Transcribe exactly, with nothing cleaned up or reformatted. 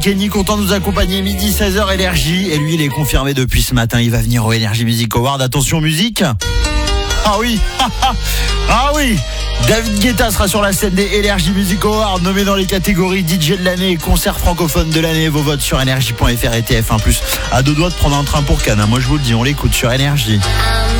Kenny, content de nous accompagner midi seize heures Énergie. Et lui, il est confirmé depuis ce matin. Il va venir au Energy Music Award. Attention musique. Ah oui, ah oui. David Guetta sera sur la scène des Energy Music Awards, nommé dans les catégories D J de l'année et concert francophone de l'année. Vos votes sur énergie point f r et T F un plus. À deux doigts de prendre un train pour Cannes. Moi, je vous le dis, on l'écoute sur Énergie.